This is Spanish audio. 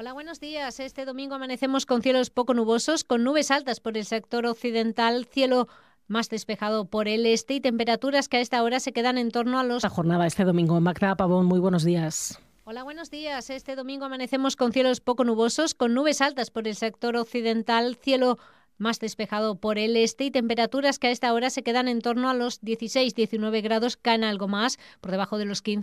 Hola, buenos días. Este domingo amanecemos con cielos poco nubosos, con nubes altas por el sector occidental, cielo más despejado por el este y temperaturas que a esta hora se quedan en torno a los... La jornada este domingo. Magda Pavón, muy buenos días. Hola, buenos días. Este domingo amanecemos con cielos poco nubosos, con nubes altas por el sector occidental, cielo más despejado por el este y temperaturas que a esta hora se quedan en torno a los 16-19 grados, caen algo más, por debajo de los 15.